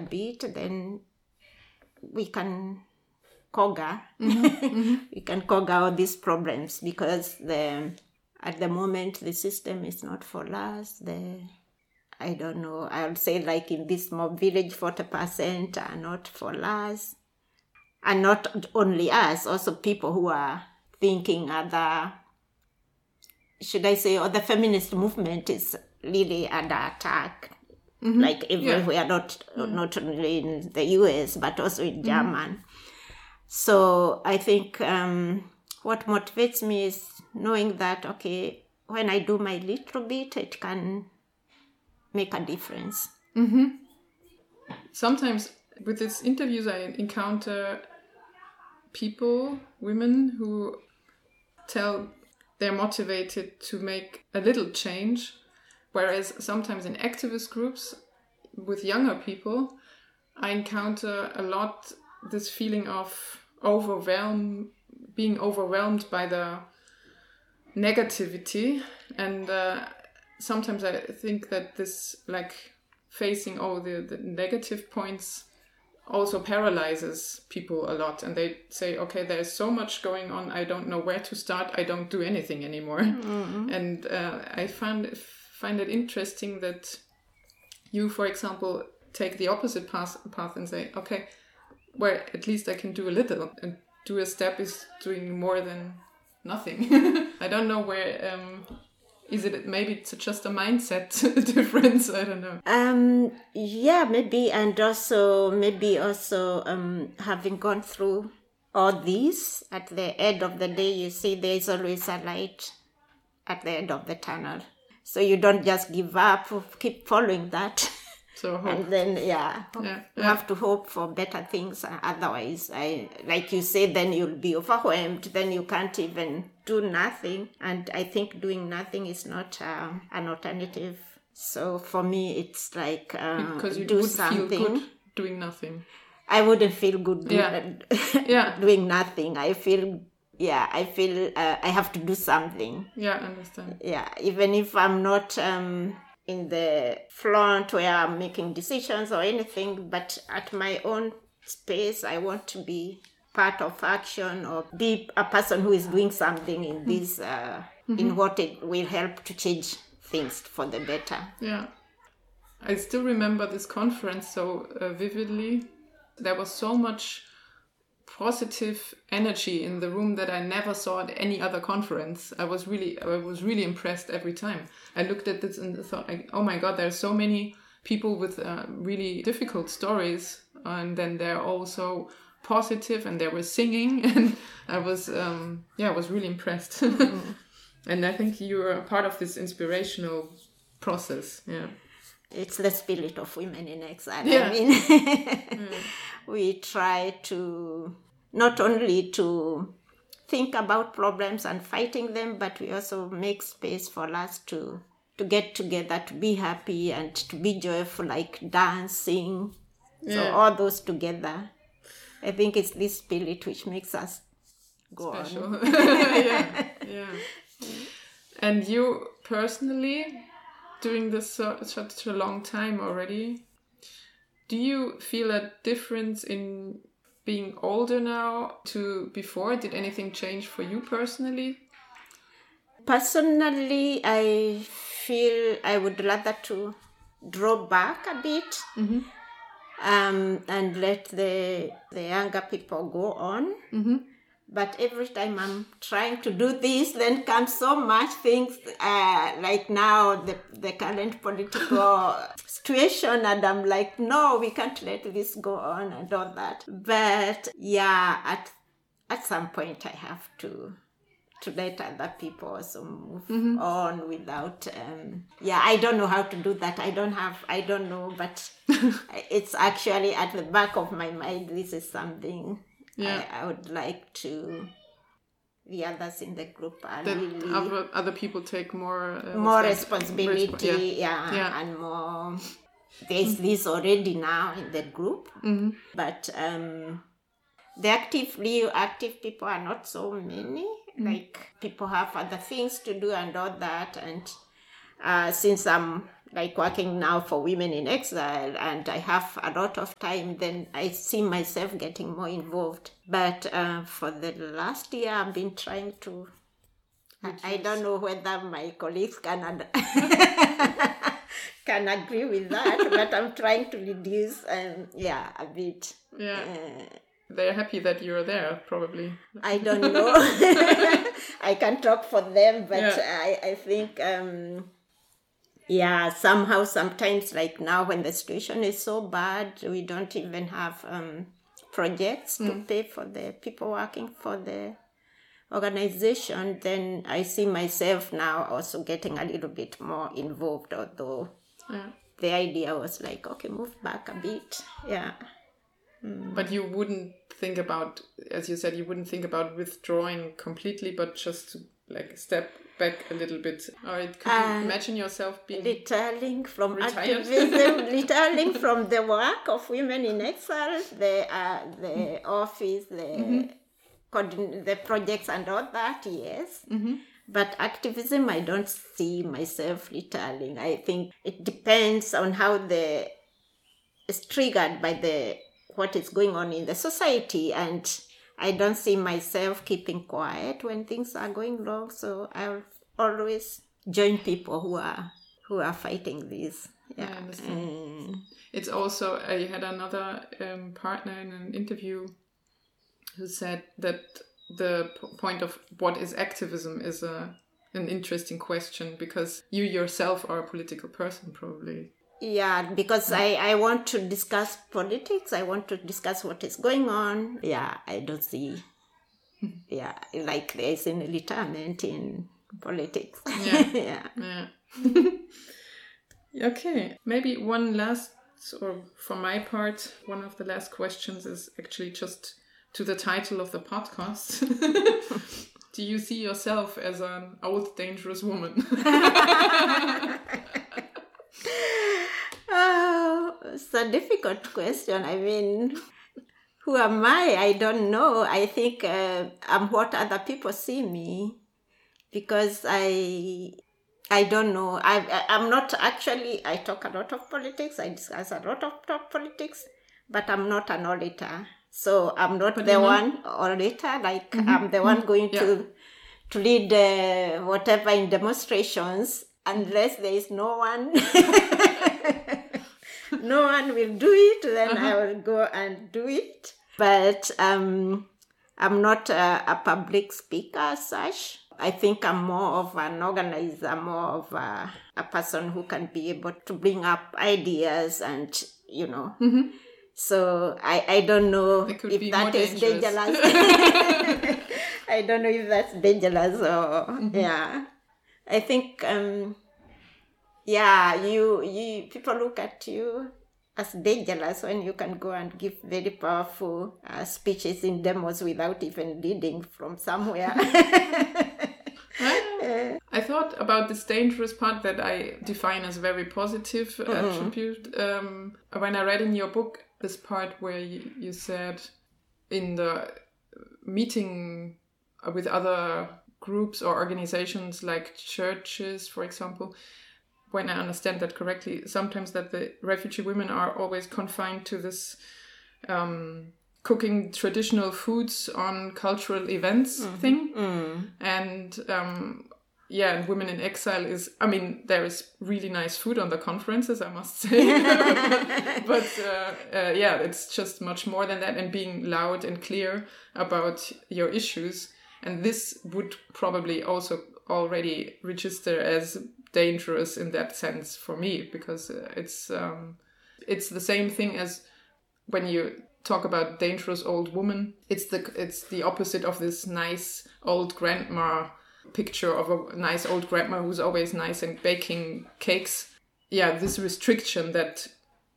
bit, then we can conquer. We can conquer all these problems, because at the moment the system is not for us. I don't know, I would say like in this mob village, 40% are not for us. And not only us, also people who are thinking other, should I say, or the feminist movement is really under attack. Like everywhere, not only in the US, but also in German. So I think what motivates me is knowing that, okay, when I do my little bit, it can make a difference. Sometimes with these interviews, I encounter people, women, who tell they're motivated to make a little change, whereas sometimes in activist groups with younger people, I encounter a lot this feeling of being overwhelmed by the negativity, and sometimes I think that this, like, facing all the negative points also paralyzes people a lot, and they say, okay, there's so much going on, I don't know where to start, I don't do anything anymore. And I find it interesting that you, for example, take the opposite path and say, okay, well, at least I can do a little, and do a step is doing more than nothing. I don't know where is it, maybe it's just a mindset difference, I don't know. Yeah, maybe, and also having gone through all this, at the end of the day, you see there's always a light at the end of the tunnel. So you don't just give up, keep following that. So hope. And then, you have to hope for better things. Otherwise, like you say, then you'll be overwhelmed. Then you can't even do nothing. And I think doing nothing is not an alternative. So for me, it's like because you do would something. feel good doing nothing. I wouldn't feel good doing nothing. I feel I have to do something. Yeah, I understand. Yeah, even if I'm not in the front where I'm making decisions or anything, but at my own space, I want to be part of action, or be a person who is doing something in this, in what it will help to change things for the better. Yeah. I still remember this conference so vividly. There was so much positive energy in the room that I never saw at any other conference. I was really impressed every time. I looked at this and thought, like, oh my God, there are so many people with really difficult stories, and then they're all so positive, and they were singing, and I was really impressed. And I think you are a part of this inspirational process. Yeah. It's the spirit of women in exile. Yeah. I mean, we try to not only to think about problems and fighting them, but we also make space for us to get together, to be happy and to be joyful, like dancing. So all those together. I think it's this spirit which makes us go special on. Yeah. And you personally, doing this such a long time already, do you feel a difference in being older now to before? Did anything change for you personally? Personally, I feel I would rather to draw back a bit and let the younger people go on. But every time I'm trying to do this, then comes so much things like now the current political situation, and I'm like, no, we can't let this go on and all that. But yeah, at some point I have to let other people also move on without I don't know how to do that. I don't know, but it's actually at the back of my mind. This is something I would like to the others in the group are that really other people take more responsibility and more. There's this already now in the group, but the active people are not so many. Like, people have other things to do and all that, and since I'm like working now for Women in Exile and I have a lot of time, then I see myself getting more involved. But for the last year, I've been trying to, I don't know whether my colleagues can can agree with that, but I'm trying to reduce, a bit. Yeah. They're happy that you're there, probably. I don't know. I can talk for them, but I think... somehow, sometimes, like now when the situation is so bad, we don't even have projects to pay for the people working for the organization. Then I see myself now also getting a little bit more involved, although the idea was like, okay, move back a bit. Yeah. But you wouldn't think about, as you said, you wouldn't think about withdrawing completely, but just to like step back a little bit. Or could you imagine yourself being retiring from retired? activism, retiring from the work of Women in Exile, the office, the projects and all that, yes. But activism, I don't see myself retiring. I think it depends on how it's triggered by what is going on in the society, and I don't see myself keeping quiet when things are going wrong, so I'll always join people who are fighting this. Yeah. I understand. It's also, I had another partner in an interview who said that the point of what is activism is an interesting question, because you yourself are a political person, probably. Yeah, because I want to discuss politics. I want to discuss what is going on. Yeah, I don't see, like there's an retirement in politics. Yeah. Okay, maybe one last, or for my part, one of the last questions is actually just to the title of the podcast. Do you see yourself as an old, dangerous woman? Oh, it's a difficult question. I mean, who am I? I don't know. I think I'm what other people see me, because I don't know. I'm not actually, I talk a lot of politics. I discuss a lot of politics, but I'm not an orator. So I'm not the one orator. Like I'm the one going to lead whatever in demonstrations, unless there is no one. No one will do it, then I will go and do it. But I'm not a public speaker as such. I think I'm more of an organizer, more of a person who can be able to bring up ideas and, So I don't know if that is dangerous. I don't know if that's dangerous or, I think... you people look at you as dangerous when you can go and give very powerful speeches in demos without even reading from somewhere. I thought about this dangerous part that I define as very positive attribute. When I read in your book this part where you said in the meeting with other groups or organizations like churches, for example, when I understand that correctly, sometimes that the refugee women are always confined to this cooking traditional foods on cultural events thing. And and Women in Exile is, I mean, there is really nice food on the conferences, I must say. But it's just much more than that, and being loud and clear about your issues. And this would probably also already register as dangerous in that sense for me, because it's the same thing as when you talk about dangerous old woman. It's the opposite of this nice old grandma picture of a nice old grandma who's always nice and baking cakes. Yeah, this restriction that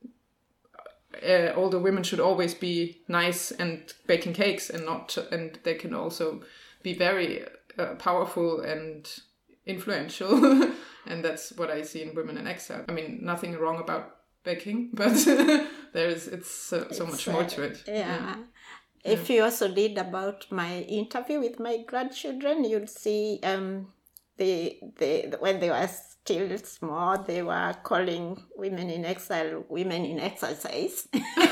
older women should always be nice and baking cakes and they can also be very powerful and influential. And that's what I see in Women in Exile. I mean, nothing wrong about baking, but it's so much more to it. Yeah. If you also read about my interview with my grandchildren, you'll see when they were still small, they were calling women in exile women in exercise.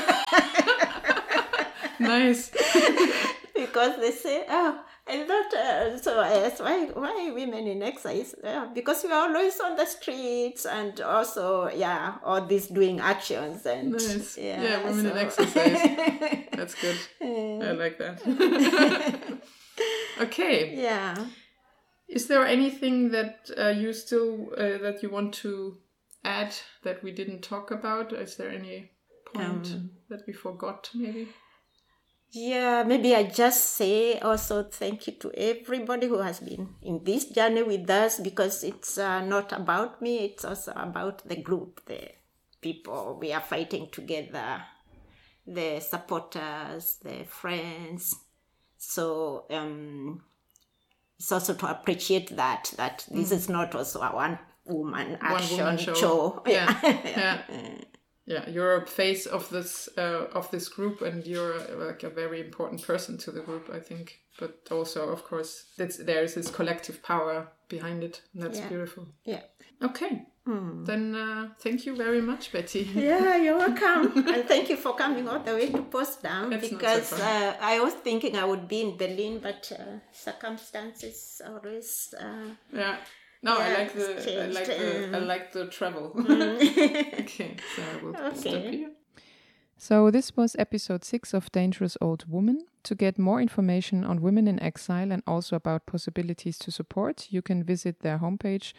Nice. Because they say, oh, I thought, so I asked, why women in exercise? Because we are always on the streets, and also, all these doing actions. And nice. Yeah, women in exercise. That's good. I like that. Okay. Yeah. Is there anything that you still that you want to add that we didn't talk about? Is there any point that we forgot, maybe? Yeah, maybe I just say also thank you to everybody who has been in this journey with us, because it's not about me, it's also about the group, the people we are fighting together, the supporters, the friends. So it's also to appreciate that this is not also a one-woman action show. Yeah, you're a face of this group, and you're like a very important person to the group, I think. But also, of course, there is this collective power behind it, and that's beautiful. Yeah. Okay. Then thank you very much, Betty. Yeah, you're welcome. And thank you for coming all the way to Potsdam, because I was thinking I would be in Berlin, but circumstances always... No, I like the travel. Okay, so I will stop here. So this was episode 6 of Dangerous Old Woman. To get more information on women in exile and also about possibilities to support, you can visit their homepage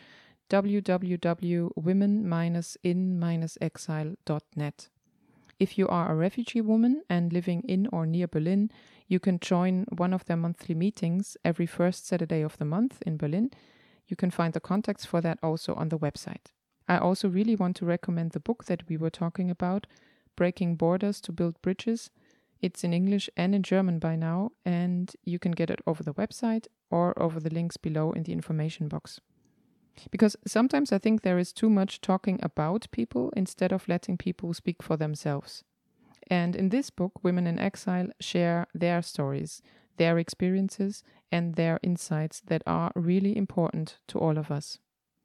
www.women-in-exile.net. If you are a refugee woman and living in or near Berlin, you can join one of their monthly meetings every first Saturday of the month in Berlin. You can find the contacts for that also on the website. I also really want to recommend the book that we were talking about, Breaking Borders to Build Bridges. It's in English and in German by now, and you can get it over the website or over the links below in the information box. Because sometimes I think there is too much talking about people instead of letting people speak for themselves. And in this book, Women in Exile share their stories, their experiences, and their insights that are really important to all of us.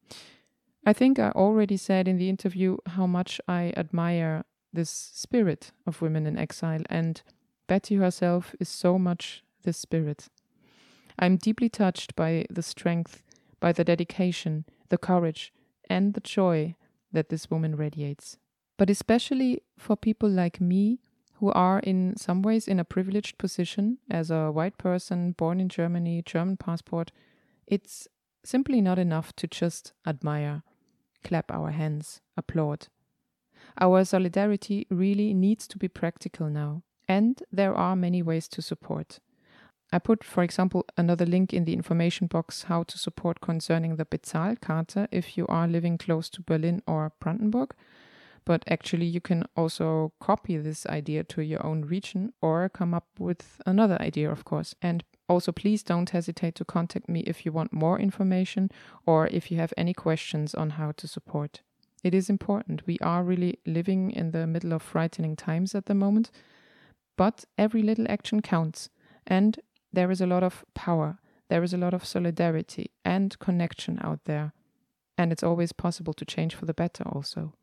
I think I already said in the interview how much I admire this spirit of women in exile, and Betty herself is so much this spirit. I'm deeply touched by the strength, by the dedication, the courage, and the joy that this woman radiates. But especially for people like me, who are in some ways in a privileged position as a white person born in Germany, German passport, it's simply not enough to just admire, clap our hands, applaud. Our solidarity really needs to be practical now, and there are many ways to support. I put, for example, another link in the information box how to support concerning the Bezahlkarte if you are living close to Berlin or Brandenburg. But actually you can also copy this idea to your own region or come up with another idea, of course. And also please don't hesitate to contact me if you want more information or if you have any questions on how to support. It is important. We are really living in the middle of frightening times at the moment, but every little action counts. And there is a lot of power, there is a lot of solidarity and connection out there. And it's always possible to change for the better also.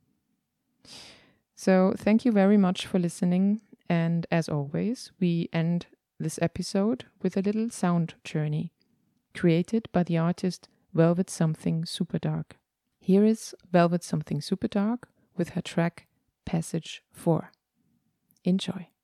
So thank you very much for listening, and as always, we end this episode with a little sound journey created by the artist Velvet Something Super Dark. Here is Velvet Something Super Dark with her track Passage 4. Enjoy.